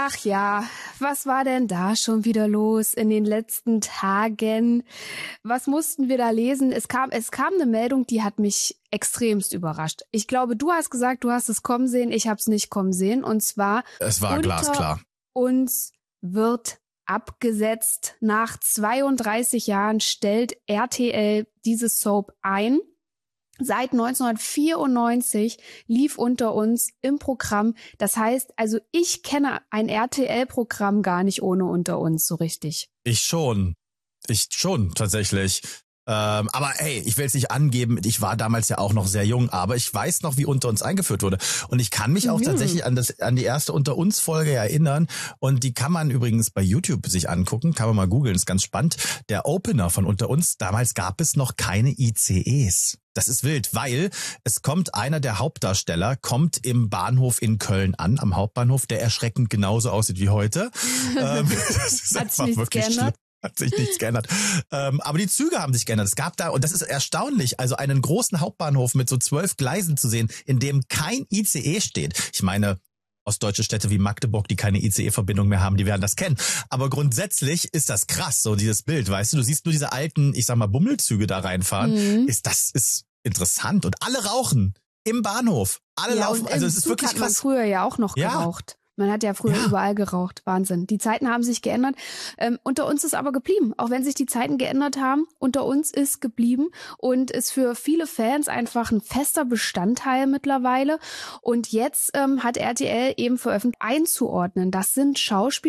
Ach ja, was war denn da schon wieder los in den letzten Tagen? Was mussten wir da lesen? Es kam eine Meldung, die hat mich extremst überrascht. Ich glaube, du hast gesagt, du hast es kommen sehen, ich habe es nicht kommen sehen. Und zwar, es war glasklar. Uns wird abgesetzt. Nach 32 Jahren stellt RTL diese Soap ein. Seit 1994 lief Unter uns im Programm. Das heißt, also ich kenne ein RTL-Programm gar nicht ohne Unter uns so richtig. Ich schon, tatsächlich. Aber hey, ich will es nicht angeben, ich war damals ja auch noch sehr jung, aber ich weiß noch, wie Unter uns eingeführt wurde. Und ich kann mich auch tatsächlich an die erste Unter uns Folge erinnern. Und die kann man übrigens bei YouTube sich angucken, kann man mal googeln, ist ganz spannend. Der Opener von Unter uns, damals gab es noch keine ICEs. Das ist wild, weil es kommt einer der Hauptdarsteller, kommt im Bahnhof in Köln an, am Hauptbahnhof, der erschreckend genauso aussieht wie heute. Das ist einfach wirklich schlimm. Hat sich nichts geändert. Aber die Züge haben sich geändert. Es gab da, und das ist erstaunlich, also einen großen Hauptbahnhof mit so 12 Gleisen zu sehen, in dem kein ICE steht. Ich meine, ostdeutsche Städte wie Magdeburg, die keine ICE-Verbindung mehr haben, die werden das kennen. Aber grundsätzlich ist das krass, so dieses Bild, weißt du siehst nur diese alten, ich sag mal, Bummelzüge da reinfahren. Das ist interessant. Und alle rauchen im Bahnhof. Alle laufen, also es ist wirklich krass. Man früher ja auch noch geraucht. Man hat ja früher überall geraucht. Wahnsinn. Die Zeiten haben sich geändert. Unter uns ist aber geblieben. Auch wenn sich die Zeiten geändert haben, Unter uns ist geblieben und ist für viele Fans einfach ein fester Bestandteil mittlerweile. Und jetzt hat RTL eben veröffentlicht, einzuordnen. Das sind Schauspieler,